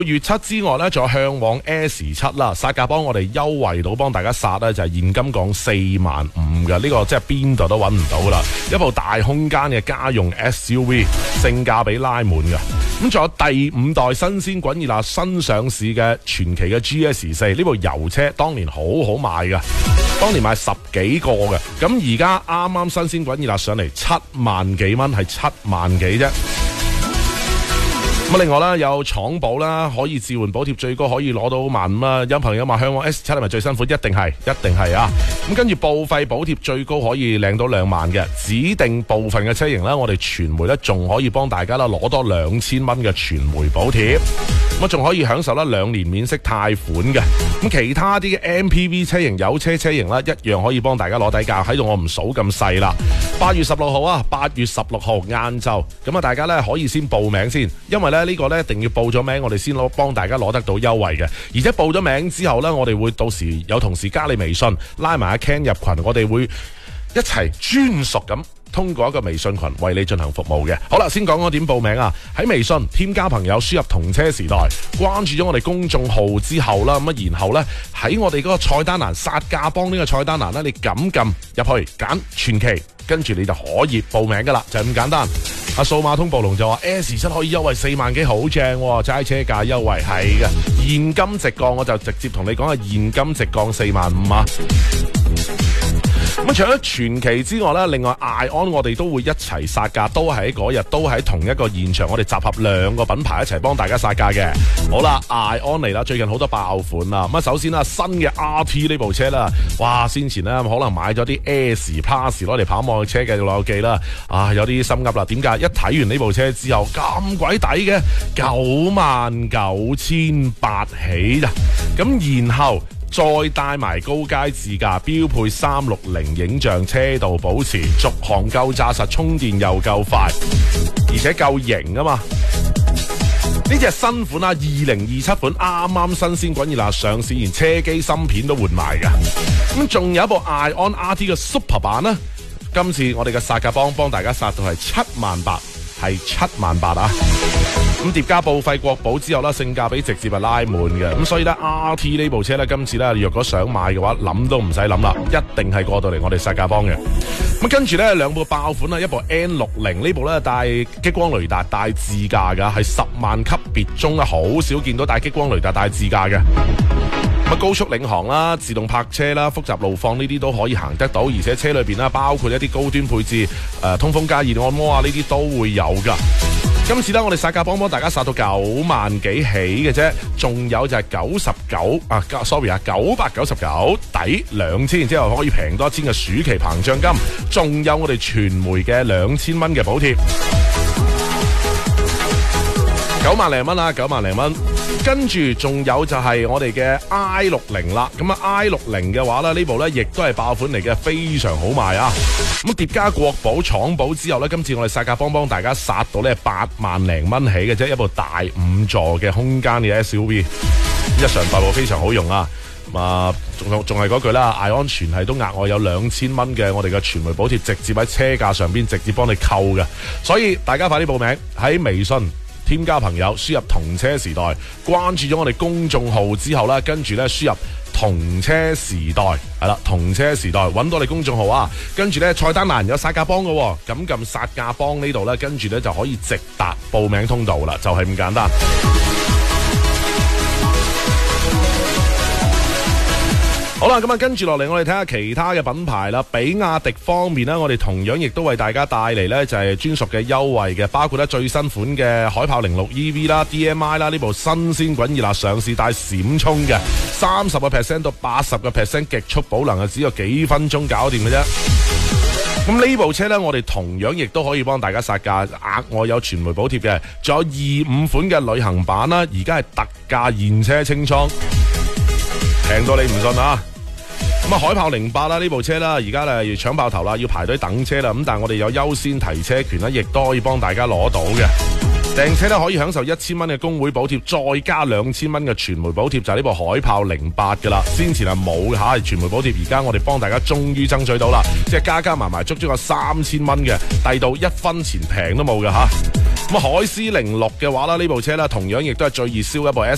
月7之外咧，仲有向往 S7啦，殺價幫我哋優惠到幫大家殺咧，就係現金降45000嘅，呢個即係邊度都揾唔到噶啦，一部大空間嘅家用 SUV， 性價比拉滿嘅。咁仲有第5代新鮮滾熱辣新上市嘅傳奇嘅 GS4， 呢部油車當年好好賣嘅，當年賣10幾個嘅，咁而家啱啱新鮮滾熱辣上嚟7萬幾蚊，係7萬幾啫。咁另外啦，有廠保啦，可以置換補貼最高可以攞到15000啦。有朋友話向往 S7 係咪最辛苦？一定係啊！咁跟住報廢補貼最高可以領到2萬嘅，指定部分嘅車型啦，我哋傳媒咧仲可以幫大家啦攞多2000蚊嘅傳媒補貼。咁仲可以享受啦2年免息貸款嘅。咁其他啲嘅 MPV 車型、有車車型啦，一樣可以幫大家攞底價。喺度我唔數咁細啦。8月16號啊，8月16號晏晝，咁啊大家咧可以先報名先，因為咧呢個咧一定要報咗名，我哋先幫大家攞得到優惠嘅。而且報咗名之後咧，我哋會到時有同事加你微信，拉埋阿 Ken 入群，我哋會一齊專屬咁通過一個微信群為你進行服務嘅。好啦，先講我點報名啊。喺微信添加朋友，輸入同車時代，關注咗我哋公眾號之後啦，咁然後呢，喺我哋嗰個菜單欄殺價幫呢個菜單欄呢，你撳入去揀傳奇，跟住你就可以報名噶啦，就係咁簡單。阿數碼通暴龍就話 S7 可以優惠4萬幾，好正喎，齋車價優惠係嘅，現金直降我就直接同你講係現金直降45000啊。咁除咗傳奇之外咧，另外艾安我哋都會一齊殺價，都喺嗰日，都喺同一個現場，我哋集合2個品牌一齊幫大家殺價嘅。好啦，艾安嚟啦，最近好多爆款啦。咁啊，首先啦，新嘅 RT 呢部車啦，哇，先前咧可能買咗啲 S Plus 攞嚟跑網車嘅老友記啦，啊，有啲心噏啦。點解？一睇完呢部車之後咁鬼抵嘅，99800起咋？咁然後再帶埋高階自駕，標配360影像，車道保持，續航夠紮實，充電又夠快，而且夠型啊嘛！呢隻新款啊，2027款啱啱新鮮滾熱辣上市，連車機芯片都換埋㗎。咁仲有一部艾安 RT 嘅 Super 版啦，今次我哋嘅殺價幫大家殺到係78000，係78000啊！咁疊加報廢國保之後啦，性價比直接係拉滿嘅。咁所以咧 RT 呢部車咧，今次咧若果想買嘅話，諗都唔使諗啦，一定係過到嚟我哋殺價幫嘅。咁跟住咧2部爆款啦，一部 N60 呢部咧帶激光雷達帶自駕噶，係10萬級別中啦，好少見到帶激光雷達帶自駕嘅。咁高速領航啦、自動泊車啦、複雜路況呢啲都可以行得到，而且車裏邊啦包括一啲高端配置，通風加熱按摩啊呢啲都會有噶。今次咧，我哋殺價幫大家殺到9萬幾起嘅啫，仲有就係999抵2000，之後可以平多1000嘅暑期膨脹金，仲有我哋傳媒嘅2000蚊嘅補貼，9萬零蚊啦，9萬零蚊。跟住仲有就係我哋嘅 I60 啦，咁啊 I60 嘅話咧，呢部咧亦都係爆款嚟嘅，非常好賣啊！咁疊加國保廠保之後咧，今次我哋殺價幫大家殺到咧8萬零蚊起嘅啫，一部大5座嘅空間嘅 SUV， 日常代步非常好用啊！仲係嗰句啦，艾安全係都額外有2000蚊嘅我哋嘅傳媒補貼，直接喺車價上邊直接幫你扣嘅，所以大家快啲報名喺微信添加朋友，輸入同車時代，關注咗我哋公眾號之後啦，跟住咧輸入同車時代，係啦，同車時代揾到我哋公眾號啊，跟住咧菜單欄有殺價幫嘅，咁撳殺價幫呢度咧，跟住咧就可以直達報名通道啦，就係咁簡單。好啦，咁啊，跟住落嚟，我哋睇下其他嘅品牌啦。比亞迪方面呢，我哋同樣亦都為大家帶嚟呢就係專屬嘅優惠嘅，包括咧最新款嘅海豹06 EV 啦、DMI 啦，呢部新鮮滾熱辣上市帶閃充嘅，30% 到80% 極速保能啊，只有幾分鐘搞掂嘅啫。咁呢部車呢，我哋同樣亦都可以幫大家殺價，額外有傳媒補貼嘅，仲有25款嘅旅行版啦，而家係特價現車清倉，平到你唔信啊！咁啊，海豹08啦，呢部車啦，而家咧要搶爆頭啦，要排隊等車啦。咁但係我哋有優先提車權啦，亦都可以幫大家攞到嘅。訂車咧可以享受1000蚊嘅工會補貼，再加2000蚊嘅傳媒補貼，就係呢部海豹08噶啦。先前係冇嘅吓，傳媒補貼，而家我哋幫大家終於爭取到啦，即係加埋足有3000蚊嘅，遞到1分錢平都冇嘅吓。咁啊，海獅06嘅話啦，呢部車咧同樣亦都係最熱銷一部